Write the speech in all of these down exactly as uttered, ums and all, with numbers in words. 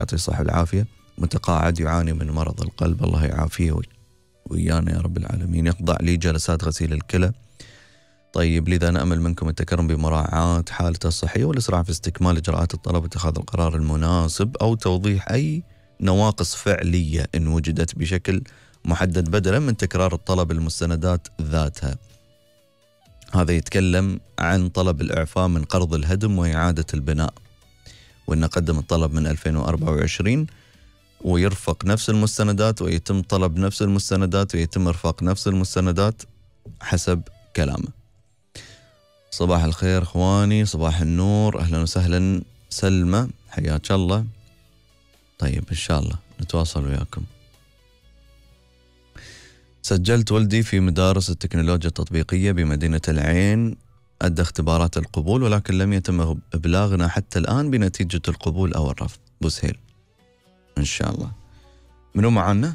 يعطيه الصحة والعافية، متقاعد يعاني من مرض القلب، الله يعافيه وإيانا يا رب العالمين. يخضع لي جلسات غسيل الكلى. طيب لذا نأمل منكم التكرم بمراعاة حالته الصحية والإسراع في استكمال إجراءات الطلب واتخاذ القرار المناسب أو توضيح أي نواقص فعلية إن وجدت بشكل محدد بدلا من تكرار الطلب المستندات ذاتها. هذا يتكلم عن طلب الإعفاء من قرض الهدم وإعادة البناء، وإن قدم الطلب من ألفين وأربعة وعشرين ويرفق نفس المستندات ويتم طلب نفس المستندات ويتم إرفاق نفس المستندات حسب كلامه. صباح الخير اخواني، صباح النور، اهلا وسهلا سلمى، حياك الله. طيب ان شاء الله نتواصل وياكم. سجلت ولدي في مدارس التكنولوجيا التطبيقية بمدينة العين، أدى اختبارات القبول ولكن لم يتم إبلاغنا حتى الآن بنتيجة القبول أو الرفض. بوسهيل إن شاء الله. منو معنا؟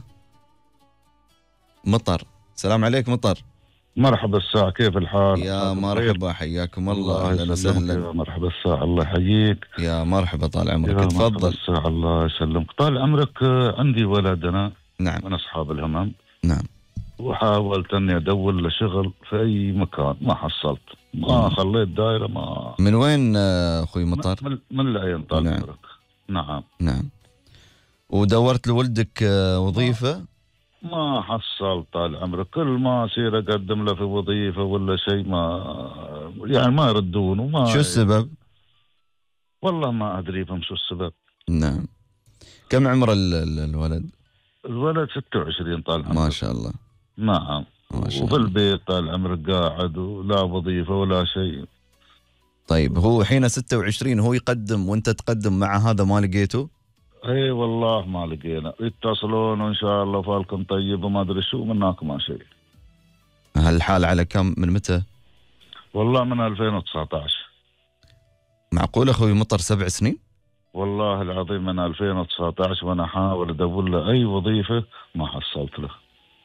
مطر. السلام عليك مطر. مرحبا الساعة، كيف الحال؟ يا مرحبا، حياكم الله، أهلا وسهلا. مرحبا الساعة، الله يحييك. يا مرحبا، طال عمرك، تفضل. الساعة الله يسلمك. طال عمرك، عندي ولد أنا نعم من أصحاب الهمم. نعم. وحاولت أني أدور له شغل في أي مكان، ما حصلت، ما خليت دائرة. ما من وين أخوي مطر؟ من, من العين طال نعم. عمرك. نعم نعم. ودورت لولدك وظيفة؟ ما حصلت طال عمرك، كل ما أصير أقدم له في وظيفة ولا شيء ما يعني ما يردون. وما شو السبب؟ والله ما أدري بهم شو السبب. نعم. كم عمر الولد؟ الولد ستة وعشرين طال عمرك. ما شاء الله. نعم. ما شاء وفي الله. البيت طال عمرك قاعد ولا وظيفة ولا شيء. طيب هو حين ستة وعشرين هو يقدم وانت تقدم مع هذا ما لقيته؟ اي والله ما لقينا، يتصلون وان شاء الله فالكم طيب وما ادري شو، مناك ما شيء. هالحال على كم، من متى؟ والله من ألفين وتسعة عشر. معقول اخوي مطر سبع سنين؟ والله العظيم من ألفين وتسعة عشر وانا احاول ادور له اي وظيفه ما حصلت له.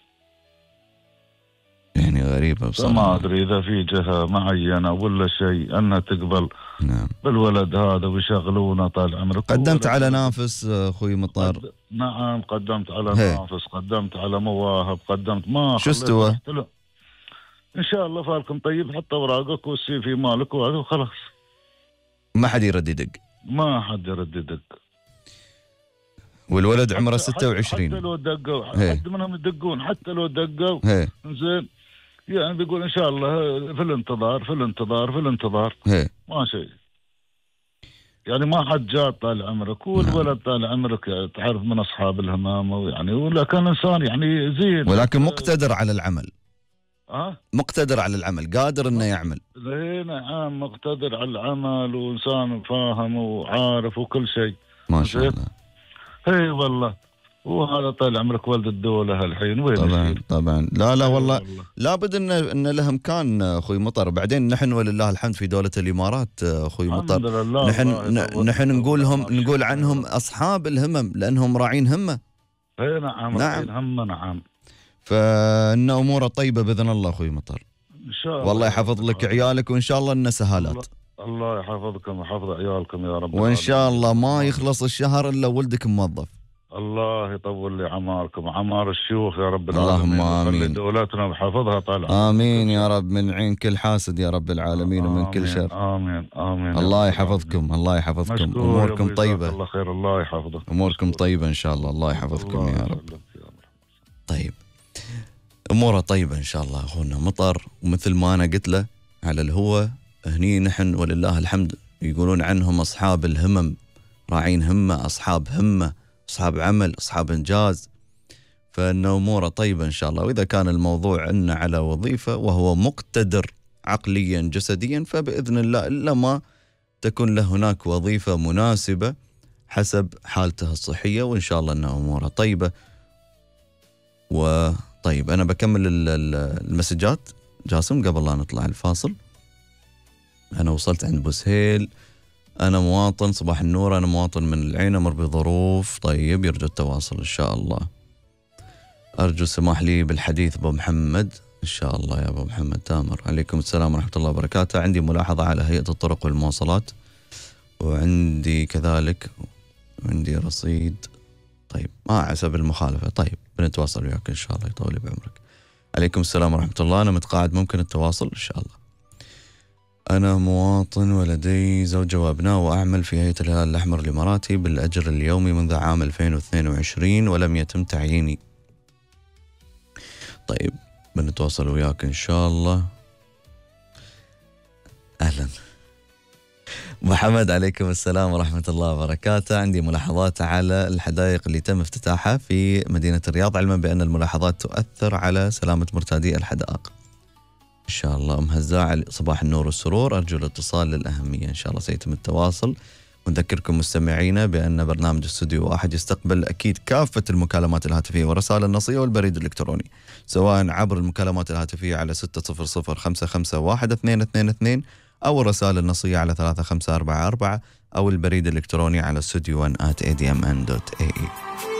يعني غريبه بصراحه. ما ادري اذا في جهه معينه ولا شيء انها تقبل نعم بالولد هذا ويشغلونه طال عمرك. قدمت على نافس اخوي مطر؟ قد... نعم قدمت على هي. نافس، قدمت على مواهب، قدمت ما شو استوى؟ ان شاء الله فالكم طيب، حط اوراقك والسي في مالك وهذا وخلاص. ما حد يرد يدق؟ ما حد يرد يدق. والولد عمره ستة وعشرين. حتى لو دقوا، حد منهم يدقون، حتى لو دقوا زين يعني بيقول ان شاء الله في الانتظار في الانتظار في الانتظار. هي. ما شيء يعني، ما حد جاء طال عمرك. والولد طال عمرك تعرف من اصحاب الهمام يعني، ولا كان انسان يعني زين، ولكن مقتدر على العمل. أه؟ مقتدر على العمل، قادر انه يعمل. اي نعم مقتدر على العمل وانسان فاهم وعارف وكل شيء. ما شاء الله. اي والله. وهذا طال عمرك ولد الدولة الحين وين؟ طبعا يصير؟ طبعا. لا لا والله, والله. لابد ان ان له مكان اخوي مطر. بعدين نحن ولله الحمد في دولة الامارات اخوي مطر، نحن نحن نقولهم نقول عنهم اصحاب الهمم لانهم راعين همة. اي نعم راعين همة. نعم. فان اموره طيبة باذن الله اخوي مطر. ان شاء الله. والله يحفظ لك عيالك وان شاء الله انه سهالات. الله يحفظكم ويحفظ عيالكم يا رب. وان شاء الله ما يخلص الشهر الا ولدك موظف. الله يطول لي عماركم وعمار الشيوخ يا رب العالمين. اللهم امين. دولتنا بحفظها طال عمرك. امين يا رب، من عين كل حاسد يا رب العالمين ومن كل شر. امين امين. الله يحفظكم، الله يحفظكم. اموركم طيبه. الله خير، الله يحفظك. اموركم طيبه ان شاء الله، الله يحفظكم يا رب. طيب اموره طيبه ان شاء الله اخونا مطر. ومثل ما انا قلت له على الهوى، هني نحن ولله الحمد يقولون عنهم اصحاب الهمم، راعين همه، اصحاب همه، أصحاب عمل، أصحاب إنجاز. فإن أموره طيبة إن شاء الله. وإذا كان الموضوع أنه على وظيفة وهو مقتدر عقليا جسديا، فبإذن الله إلا ما تكون له هناك وظيفة مناسبة حسب حالته الصحية، وإن شاء الله أن أموره طيبة. وطيب أنا بكمل المسجات جاسم قبل لا نطلع الفاصل. أنا وصلت عند بوسهيل، أنا مواطن، صباح النور، أنا مواطن من العين، أمر بظروف. طيب يرجو التواصل إن شاء الله. أرجو السماح لي بالحديث أبو محمد إن شاء الله. يا أبو محمد تامر، عليكم السلام ورحمة الله وبركاته. عندي ملاحظة على هيئة الطرق والمواصلات، وعندي كذلك عندي رصيد. طيب ما حسب المخالفة. طيب بنتواصل وياك إن شاء الله يطول بعمرك. عليكم السلام ورحمة الله. أنا متقاعد، ممكن التواصل إن شاء الله. أنا مواطن ولدي زوجة وأبناء وأعمل في هيئة الهلال الأحمر الإماراتي بالأجر اليومي منذ عام ألفين واثنين وعشرين ولم يتم تعييني. طيب بنتواصل وياك إن شاء الله. أهلا محمد. عليكم السلام ورحمة الله وبركاته. عندي ملاحظات على الحدائق اللي تم افتتاحها في مدينة الرياض، علما بأن الملاحظات تؤثر على سلامة مرتادي الحدائق. إن شاء الله. أم هزاع صباح النور والسرور، أرجو الاتصال للأهمية. إن شاء الله سيتم التواصل. ونذكركم مستمعينا بأن برنامج استوديو واحد يستقبل أكيد كافة المكالمات الهاتفية والرسائل النصية والبريد الإلكتروني، سواء عبر المكالمات الهاتفية على ستة صفر صفر خمسة خمسة واحد اثنين اثنين اثنين أو الرسائل النصية على ثلاثة خمسة أربعة أربعة أو البريد الإلكتروني على studio one at a d m n dot a e.